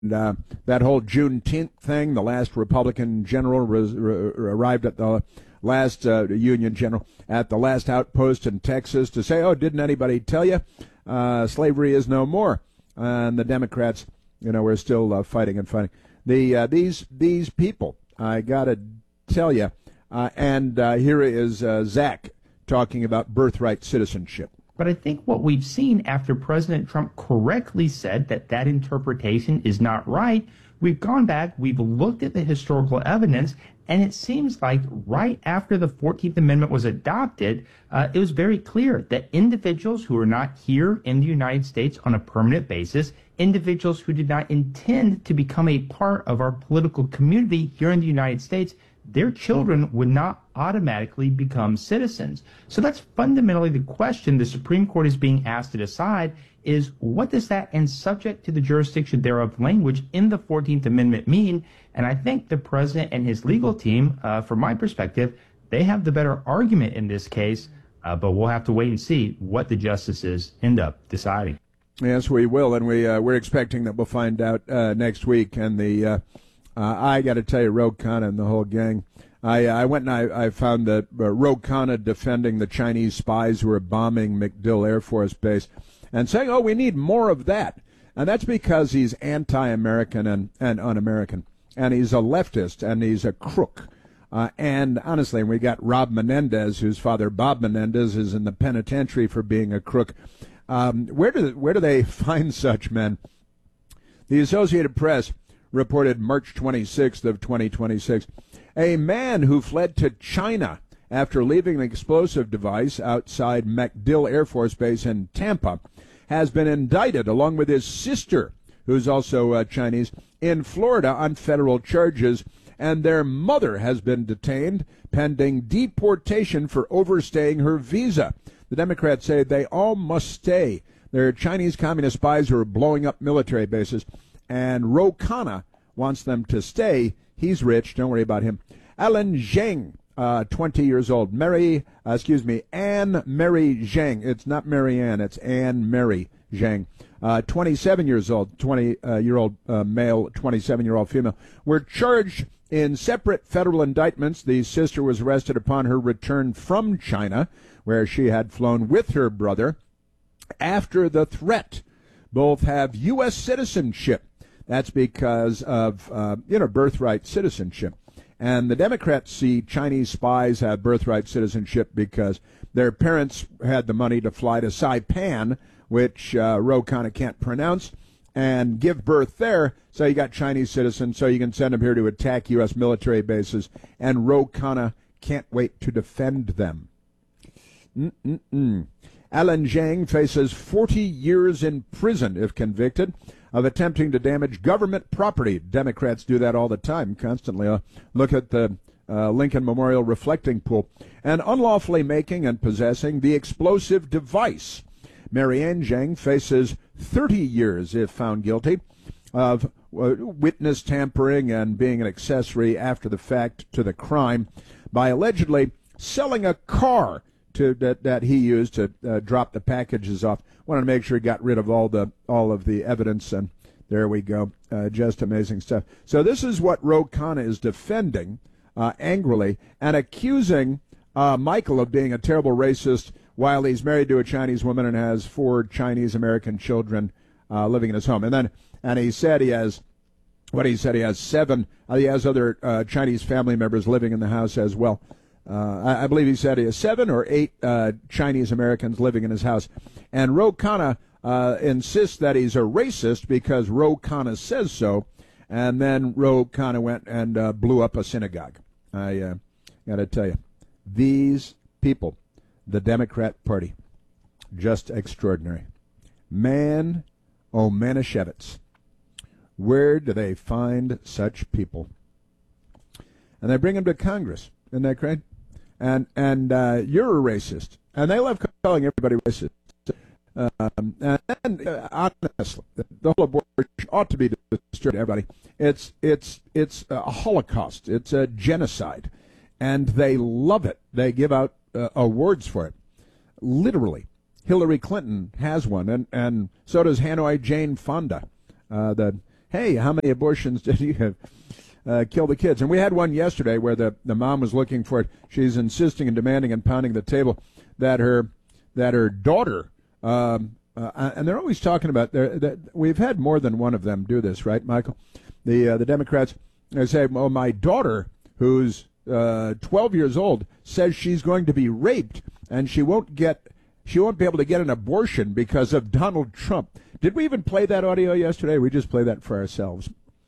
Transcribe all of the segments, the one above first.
that whole Juneteenth thing, the last Republican general arrived at the last Union general at the last outpost in Texas to say, "Oh, didn't anybody tell you? Slavery is no more." And the Democrats, we're still fighting and fighting. These people, I gotta tell you, and here is Zach talking about birthright citizenship. But I think what we've seen after President Trump correctly said that interpretation is not right, we've gone back, we've looked at the historical evidence, and it seems like right after the 14th Amendment was adopted, it was very clear that individuals who are not here in the United States on a permanent basis, individuals who did not intend to become a part of our political community here in the United States, their children would not automatically become citizens. So that's fundamentally the question the Supreme Court is being asked to decide is what does that and subject to the jurisdiction thereof language in the 14th Amendment mean? And I think the president and his legal team, from my perspective, they have the better argument in this case, but we'll have to wait and see what the justices end up deciding. Yes, we will, and we're expecting that we'll find out next week. And I got to tell you, Ro Khanna and the whole gang. I went and I found that Ro Khanna defending the Chinese spies who were bombing MacDill Air Force Base and saying, "Oh, we need more of that," and that's because he's anti-American and un-American, and he's a leftist and he's a crook. And honestly, we got Rob Menendez, whose father Bob Menendez is in the penitentiary for being a crook. Where do they find such men? The Associated Press reported March 26th of 2026, a man who fled to China after leaving an explosive device outside MacDill Air Force Base in Tampa has been indicted along with his sister, who's also Chinese, in Florida on federal charges, and their mother has been detained pending deportation for overstaying her visa. The Democrats say they all must stay. They're Chinese communist spies who are blowing up military bases, and Ro Khanna wants them to stay. He's rich. Don't worry about him. Alan Zheng, 20 years old. Anne Mary Zheng. It's not Mary Ann. It's Anne Mary Zheng. 27 years old. 20-year-old male, 27-year-old female. Were charged in separate federal indictments. The sister was arrested upon her return from China, where she had flown with her brother after the threat. Both have U.S. citizenship. That's because of, birthright citizenship. And the Democrats see Chinese spies have birthright citizenship because their parents had the money to fly to Saipan, which Ro Khanna can't pronounce, and give birth there. So you got Chinese citizens, so you can send them here to attack U.S. military bases. And Ro Khanna can't wait to defend them. Alan Zheng faces 40 years in prison if convicted of attempting to damage government property. Democrats do that all the time, constantly. Look at the Lincoln Memorial reflecting pool. And unlawfully making and possessing the explosive device. Marianne Zheng faces 30 years if found guilty of witness tampering and being an accessory after the fact to the crime by allegedly selling a car that he used to drop the packages off. Wanted to make sure he got rid of all of the evidence, and there we go. Just amazing stuff. So this is what Ro Khanna is defending angrily and accusing Michael of being a terrible racist while he's married to a Chinese woman and has 4 Chinese American children living in his home. And he said he has 7. He has other Chinese family members living in the house as well. I believe he said he has 7 or 8 Chinese Americans living in his house. And Ro Khanna insists that he's a racist because Ro Khanna says so. And then Ro Khanna went and blew up a synagogue. I got to tell you, these people, the Democrat Party, just extraordinary. Man, oh Manischewitz, where do they find such people? And they bring them to Congress. Isn't that great? And you're a racist. And they love calling everybody racist. Honestly, the whole abortion ought to be destroyed, everybody. It's a Holocaust. It's a genocide. And they love it. They give out awards for it. Literally. Hillary Clinton has one, and so does Hanoi Jane Fonda, the hey, how many abortions did you have? Kill the kids. And we had one yesterday where the mom was looking for it. She's insisting and demanding and pounding the table that her daughter, and they're always talking about, we've had more than one of them do this, right, Michael? The Democrats, they say, well, my daughter, who's 12 years old, says she's going to be raped and she won't be able to get an abortion because of Donald Trump. Did we even play that audio yesterday? We just play that for ourselves.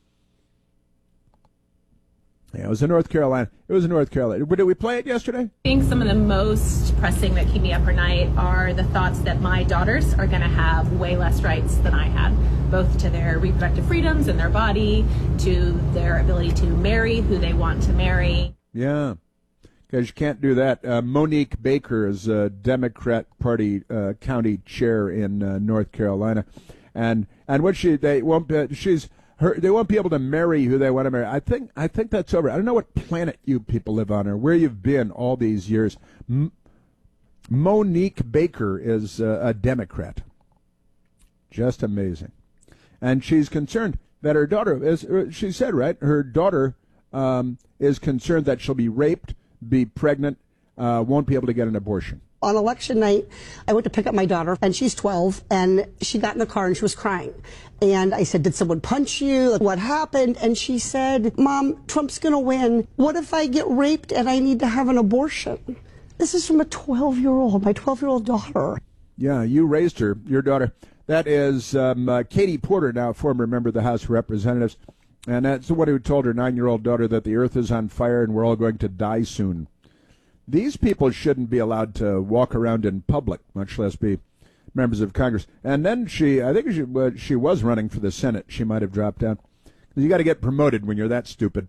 Yeah, it was in North Carolina. Did we play it yesterday? I think some of the most pressing that keep me up at night are the thoughts that my daughters are going to have way less rights than I had, both to their reproductive freedoms in their body, to their ability to marry who they want to marry. Yeah, because you can't do that. Monique Baker is a Democrat Party county chair in North Carolina, and what they won't be able to marry who they want to marry. I think that's over. I don't know what planet you people live on or where you've been all these years. Monique Baker is a Democrat. Just amazing, and she's concerned that her daughter is. She said, right, her daughter is concerned that she'll be raped, be pregnant, won't be able to get an abortion. On election night, I went to pick up my daughter, and she's 12, and she got in the car and she was crying. And I said, did someone punch you? What happened? And she said, Mom, Trump's going to win. What if I get raped and I need to have an abortion? This is from a 12-year-old, my 12-year-old daughter. Yeah, you raised her, your daughter. That is Katie Porter, now a former member of the House of Representatives. And that's the one who told her 9-year-old daughter that the earth is on fire and we're all going to die soon. These people shouldn't be allowed to walk around in public, much less be members of Congress. And then she was running for the Senate. She might have dropped out. You got to get promoted when you're that stupid.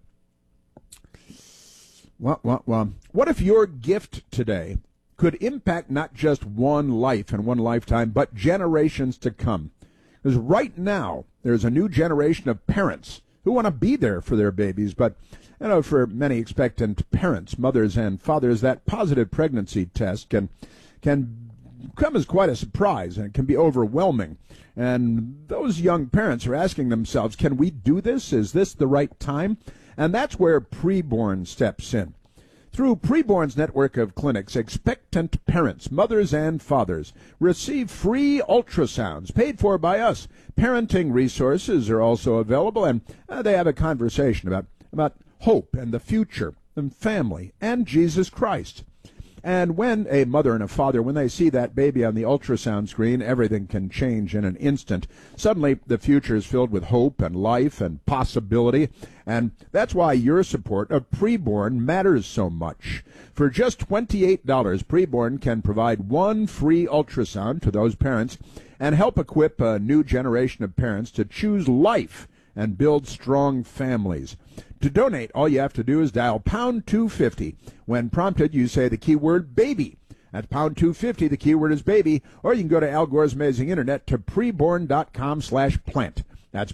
What if your gift today could impact not just one life and one lifetime, but generations to come? Because right now, there's a new generation of parents who want to be there for their babies, but for many expectant parents, mothers and fathers, that positive pregnancy test can come as quite a surprise, and it can be overwhelming. And those young parents are asking themselves, can we do this? Is this the right time? And that's where Preborn steps in. Through Preborn's network of clinics, expectant parents, mothers and fathers, receive free ultrasounds paid for by us. Parenting resources are also available, and they have a conversation about hope and the future and family and Jesus Christ. And when a mother and a father, when they see that baby on the ultrasound screen, everything can change in an instant. Suddenly, the future is filled with hope and life and possibility. And that's why your support of Preborn matters so much. For just $28, Preborn can provide one free ultrasound to those parents and help equip a new generation of parents to choose life and build strong families. To donate, all you have to do is dial pound 250. When prompted, you say the keyword baby. At pound 250, the keyword is baby, or you can go to Al Gore's Amazing Internet to preborn.com/plant. That's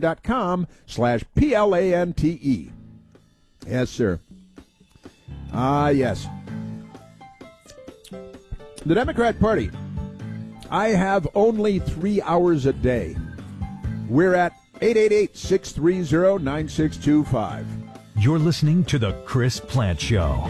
preborn.com/PLANTE. Yes, sir. Yes. The Democrat Party. I have only 3 hours a day. We're at 888-630-9625. You're listening to The Chris Plant Show.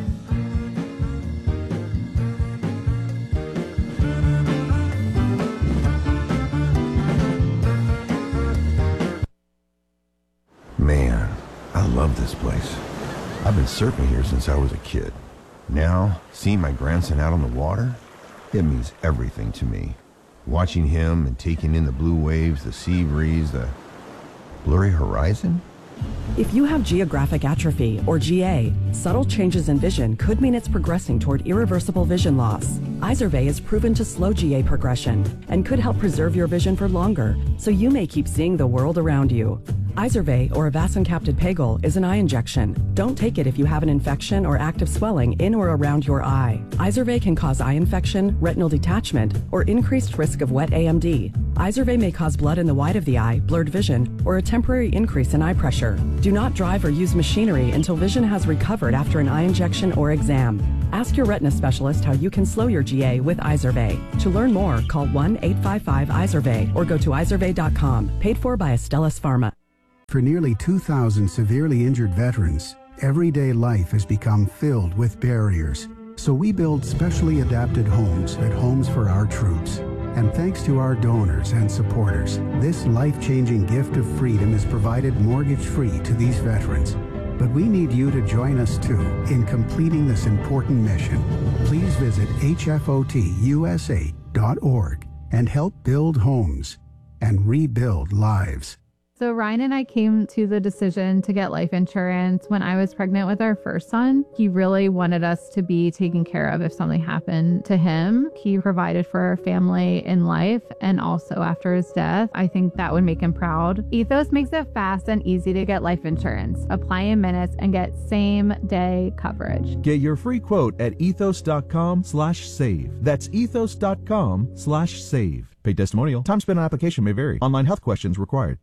Man, I love this place. I've been surfing here since I was a kid. Now, seeing my grandson out on the water, it means everything to me. Watching him and taking in the blue waves, the sea breeze, the blurry horizon? If you have geographic atrophy, or GA, subtle changes in vision could mean it's progressing toward irreversible vision loss. Izervay is proven to slow GA progression and could help preserve your vision for longer, so you may keep seeing the world around you. Izervay, or avacincaptad pegol, is an eye injection. Don't take it if you have an infection or active swelling in or around your eye. Izervay can cause eye infection, retinal detachment, or increased risk of wet AMD. Izervay may cause blood in the white of the eye, blurred vision, or a temporary increase in eye pressure. Do not drive or use machinery until vision has recovered after an eye injection or exam. Ask your retina specialist how you can slow your GA with Izervay. To learn more, call 1-855-IZERVAY or go to izervay.com. Paid for by Astellas Pharma. For nearly 2,000 severely injured veterans, everyday life has become filled with barriers. So we build specially adapted homes at Homes for Our Troops. And thanks to our donors and supporters, this life-changing gift of freedom is provided mortgage-free to these veterans. But we need you to join us too in completing this important mission. Please visit hfotusa.org and help build homes and rebuild lives. So Ryan and I came to the decision to get life insurance when I was pregnant with our first son. He really wanted us to be taken care of if something happened to him. He provided for our family in life and also after his death. I think that would make him proud. Ethos makes it fast and easy to get life insurance. Apply in minutes and get same-day coverage. Get your free quote at ethos.com/save. That's ethos.com/save. Paid testimonial. Time spent on application may vary. Online health questions required.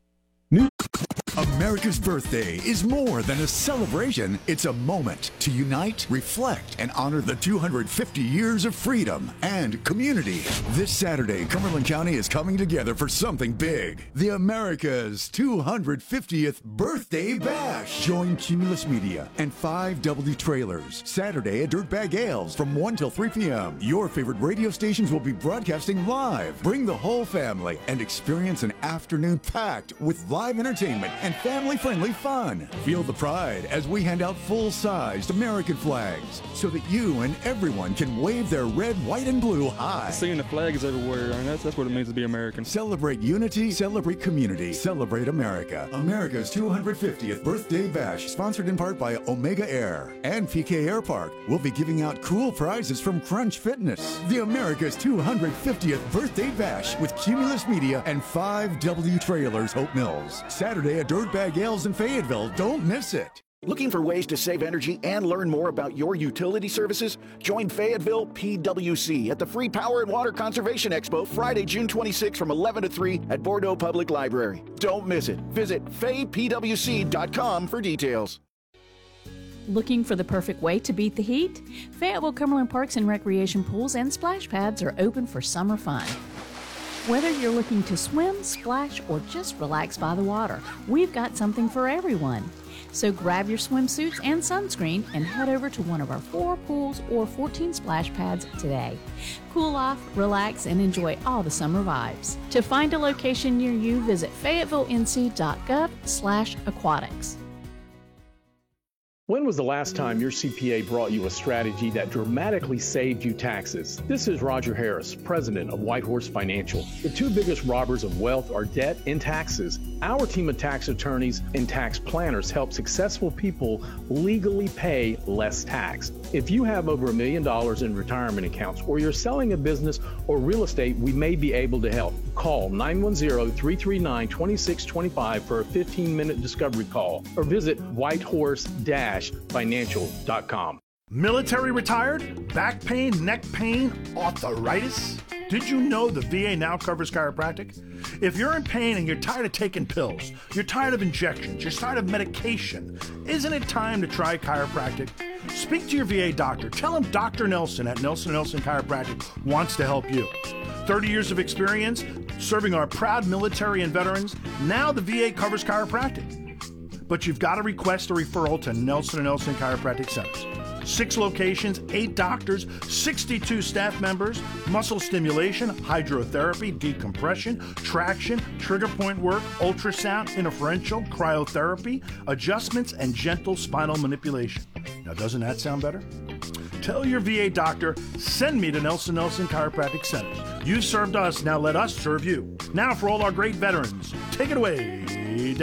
America's birthday is more than a celebration. It's a moment to unite, reflect, and honor the 250 years of freedom and community. This Saturday, Cumberland County is coming together for something big. The America's 250th Birthday Bash. Join Cumulus Media and 5W Trailers. Saturday at Dirtbag Ales from 1 till 3 p.m. Your favorite radio stations will be broadcasting live. Bring the whole family and experience an afternoon packed with live entertainment and family-friendly fun. Feel the pride as we hand out full-sized American flags so that you and everyone can wave their red, white, and blue high. Seeing the flags everywhere, and that's what it means to be American. Celebrate unity, celebrate community, celebrate America. America's 250th Birthday Bash, sponsored in part by Omega Air and PK Air Park. We'll be giving out cool prizes from Crunch Fitness. The America's 250th Birthday Bash with Cumulus Media and 5W Trailers, Hope Mills. Saturday at Dirtbag Ales in Fayetteville. Don't miss it. Looking for ways to save energy and learn more about your utility services? Join Fayetteville PWC at the Free Power and Water Conservation Expo Friday, June 26 from 11 to 3 at Bordeaux Public Library. Don't miss it. Visit faypwc.com for details. Looking for the perfect way to beat the heat? Fayetteville Cumberland Parks and Recreation Pools and splash pads are open for summer fun. Whether you're looking to swim, splash, or just relax by the water, we've got something for everyone. So grab your swimsuits and sunscreen and head over to one of our 4 pools or 14 splash pads today. Cool off, relax, and enjoy all the summer vibes. To find a location near you, visit fayetteville.nc.gov/aquatics. When was the last time your CPA brought you a strategy that dramatically saved you taxes? This is Roger Harris, president of Whitehorse Financial. The 2 biggest robbers of wealth are debt and taxes. Our team of tax attorneys and tax planners help successful people legally pay less tax. If you have over $1 million in retirement accounts or you're selling a business or real estate, we may be able to help. Call 910-339-2625 for a 15-minute discovery call or visit whitehorse-financial.com. Military retired? Back pain, neck pain, arthritis? Did you know the VA now covers chiropractic? If you're in pain and you're tired of taking pills, you're tired of injections, you're tired of medication, isn't it time to try chiropractic? Speak to your VA doctor. Tell him Dr. Nelson at Nelson Nelson Chiropractic wants to help you. 30 years of experience serving our proud military and veterans. Now the VA covers chiropractic. But you've got to request a referral to Nelson & Nelson Chiropractic Centers. 6 locations, 8 doctors, 62 staff members, muscle stimulation, hydrotherapy, decompression, traction, trigger point work, ultrasound, interferential, cryotherapy, adjustments, and gentle spinal manipulation. Now, doesn't that sound better? Tell your VA doctor, send me to Nelson Nelson Chiropractic Centers. You've served us, now let us serve you. Now for all our great veterans, take it away,